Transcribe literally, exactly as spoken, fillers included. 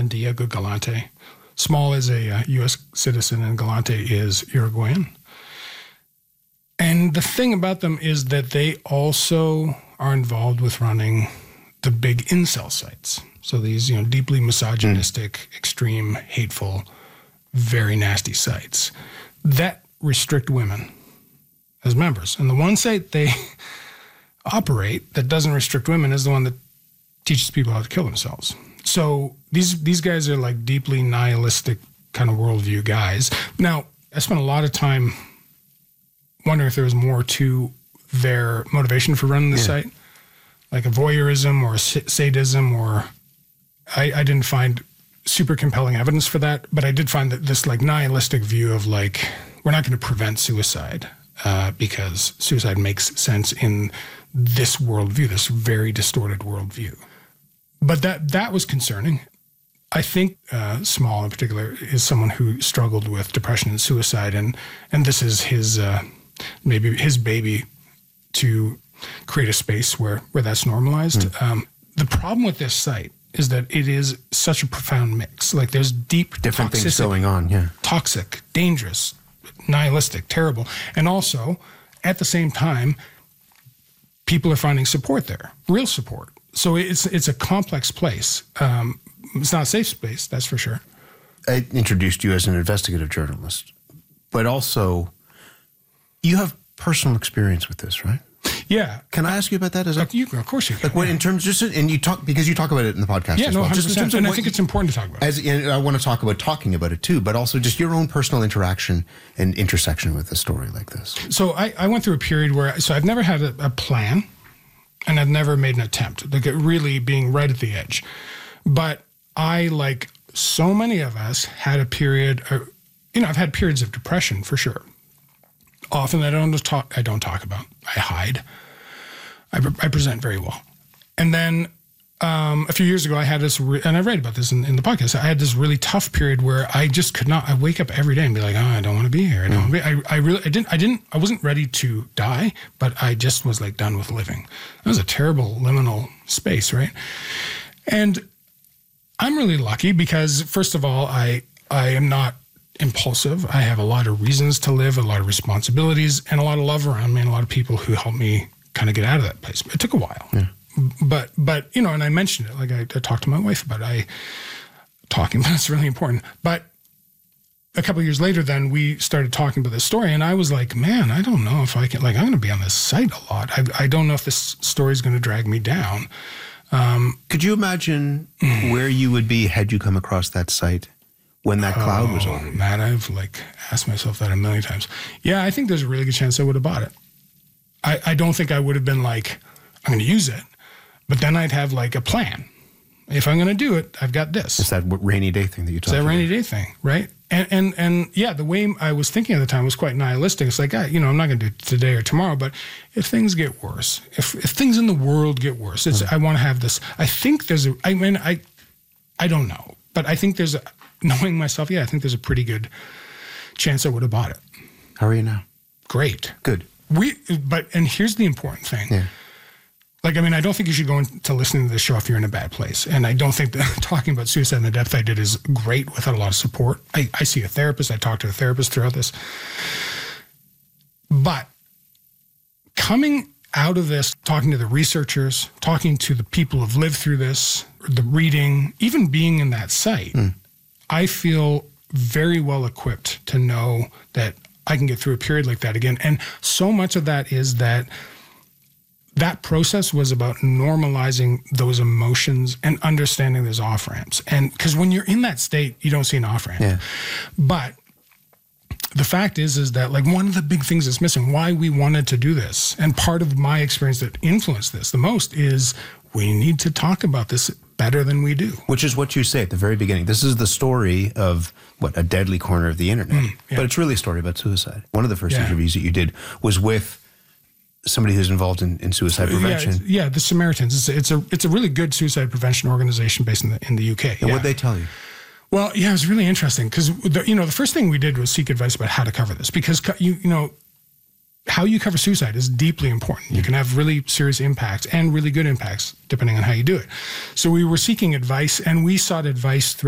and Diego Galante. Small is a uh, U S citizen and Galante is Uruguayan. And the thing about them is that they also are involved with running the big incel sites. So these, you know, deeply misogynistic, mm. extreme, hateful, very nasty sites that restrict women as members. And the one site they operate that doesn't restrict women is the one that teaches people how to kill themselves. So these these guys are like deeply nihilistic kind of worldview guys. Now, I spent a lot of time wondering if there was more to their motivation for running the yeah. site, like a voyeurism or a sadism, or I, I didn't find super compelling evidence for that, but I did find that this like nihilistic view of like, we're not going to prevent suicide uh, because suicide makes sense in this worldview, this very distorted worldview. But that that was concerning. I think uh, Small in particular is someone who struggled with depression and suicide, and and this is his uh, maybe his baby to create a space where where that's normalized. Mm. Um, the problem with this site is that it is such a profound mix. Like there's deep different things going on, yeah, toxic, dangerous, nihilistic, terrible, and also at the same time, people are finding support there, real support. So it's it's a complex place. Um, it's not a safe space, that's for sure. I introduced you as an investigative journalist, but also you have personal experience with this, right? Yeah. Can I ask you about that? Is that you, of course you can. Like what, in terms, just and you talk because you talk about it in the podcast. Yeah, as no, well. one hundred percent. Just in terms of and I what think you, it's important to talk about. As and I want to talk about talking about it too, but also just your own personal interaction and intersection with a story like this. So I, I went through a period where so I've never had a, a plan. And I've never made an attempt, like it really being right at the edge. But I, like so many of us, had a period, of, you know, I've had periods of depression for sure. Often I don't talk, I don't talk about, I hide. I, I present very well. And then um, a few years ago I had this, re- and I read about this in, in the podcast, I had this really tough period where I just could not, I wake up every day and be like, oh, I don't want to be here. I don't mm. want to be, I, I really, I didn't, I didn't, I wasn't ready to die, but I just was like done with living. That was a terrible liminal space, right? And I'm really lucky because first of all, I, I am not impulsive. I have a lot of reasons to live, a lot of responsibilities, and a lot of love around me, and a lot of people who help me kind of get out of that place. It took a while. Yeah. But, but you know, and I mentioned it, like I, I talked to my wife about it. I, talking about it's really important. But a couple of years later, then we started talking about this story, and I was like, man, I don't know if I can, like, I'm going to be on this site a lot. I, I don't know if this story is going to drag me down. Um, Could you imagine mm, where you would be had you come across that site when that cloud oh, was over? Man, I've like asked myself that a million times. Yeah, I think there's a really good chance I would have bought it. I, I don't think I would have been like, I'm going to use it. But then I'd have like a plan. If I'm going to do it, I've got this. It's that rainy day thing that you talked about. It's that rainy day thing, right? And, and and yeah, the way I was thinking at the time was quite nihilistic. It's like, I, you know, I'm not going to do it today or tomorrow, but if things get worse, if if things in the world get worse, it's mm-hmm. I want to have this. I think there's a, I mean, I, I don't know, but I think there's a, knowing myself, yeah, I think there's a pretty good chance I would have bought it. How are you now? Great. Good. We, but, and here's the important thing. Yeah. Like, I mean, I don't think you should go into listening to this show if you're in a bad place. And I don't think that talking about suicide in the depth I did is great without a lot of support. I, I see a therapist. I talk to a therapist throughout this. But coming out of this, talking to the researchers, talking to the people who've lived through this, the reading, even being in that site, mm. I feel very well equipped to know that I can get through a period like that again. And so much of that is that that process was about normalizing those emotions and understanding those off-ramps. And because when you're in that state, you don't see an off-ramp. Yeah. But the fact is, is that like one of the big things that's missing, why we wanted to do this, and part of my experience that influenced this the most is we need to talk about this better than we do. Which is what you say at the very beginning. This is the story of, what, a deadly corner of the internet. Mm, yeah. But it's really a story about suicide. One of the first yeah. interviews that you did was with somebody who's involved in, in suicide prevention. Yeah, yeah, the Samaritans. It's a, it's a it's a really good suicide prevention organization based in the in the U K. And yeah. what'd they tell you? Well, yeah, it was really interesting because you know the first thing we did was seek advice about how to cover this because you you know how you cover suicide is deeply important. You can have really serious impacts and really good impacts depending on how you do it. So we were seeking advice, and we sought advice through